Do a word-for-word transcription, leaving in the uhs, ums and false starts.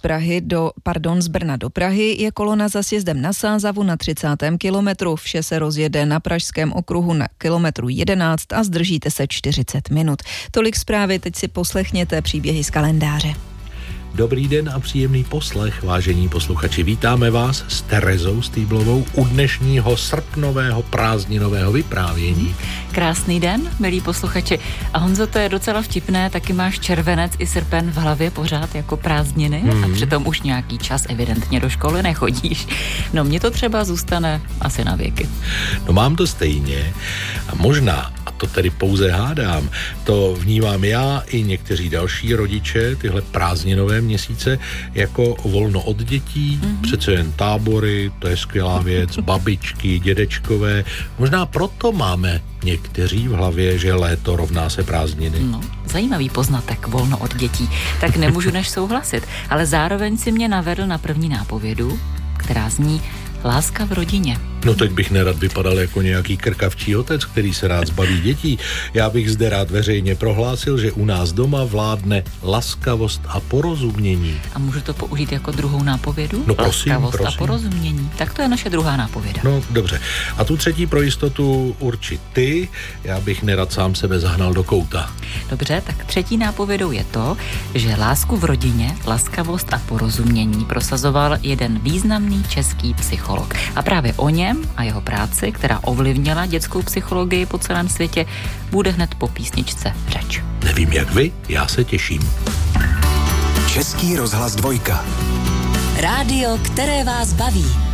Prahy do, pardon, z Brna do Prahy je kolona za sjezdem na Sázavu na třicátém kilometru. Vše se rozjede na Pražském okruhu na kilometru jedenáct a zdržíte se čtyřicet minut. Tolik zprávy, teď si poslechněte příběhy z kalendáře. Dobrý den a příjemný poslech, vážení posluchači. Vítáme vás s Terezou Stýblovou u dnešního srpnového prázdninového vyprávění. Krásný den, milí posluchači. A Honzo, to je docela vtipné, taky máš červenec i srpen v hlavě pořád jako prázdniny hmm. a přitom už nějaký čas evidentně do školy nechodíš. No mně to třeba zůstane asi na věky. No mám to stejně a možná, a to tedy pouze hádám, to vnímám já i někteří další rodiče, tyhle prázdninové měsíce jako volno od dětí, mm-hmm. přece jen tábory, to je skvělá věc, babičky, dědečkové. Možná proto máme někteří v hlavě, že léto rovná se prázdniny. No, zajímavý poznatek, volno od dětí. Tak nemůžu než souhlasit, ale zároveň si mě navedl na první nápovědu, která zní Láska v rodině. No teď bych nerad vypadal jako nějaký krkavčí otec, který se rád zbaví dětí. Já bych zde rád veřejně prohlásil, že u nás doma vládne laskavost a porozumění. A můžu to použít jako druhou nápovědu? No prosím, laskavost prosím. a porozumění. Tak to je naše druhá nápověda. No dobře. A tu třetí pro jistotu určit ty. Já bych nerad sám sebe zahnal do kouta. Dobře, tak třetí nápovědou je to, že lásku v rodině, laskavost a porozumění prosazoval jeden významný český psycholog. A právě o něm a jeho práci, která ovlivnila dětskou psychologii po celém světě, bude hned po písničce řeč. Nevím jak vy, já se těším. Český rozhlas dvojka. Rádio, které vás baví.